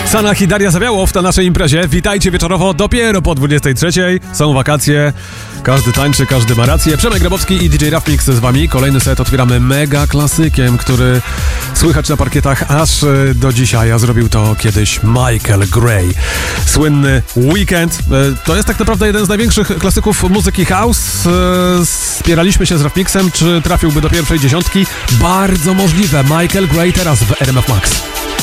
Sanach i Daria Zawiałow na naszej imprezie. Witajcie wieczorowo dopiero po 23:00. Są wakacje, każdy tańczy, każdy ma rację. Przemek Grabowski i DJ Rafmix z wami. Kolejny set otwieramy mega klasykiem, który słychać na parkietach aż do dzisiaj, a zrobił to kiedyś Michael Gray. Słynny Weekend. To jest tak naprawdę jeden z największych klasyków muzyki house. Spieraliśmy się z Rafmixem, czy trafiłby do pierwszej dziesiątki. Bardzo możliwe. Michael Gray teraz w RMF Max.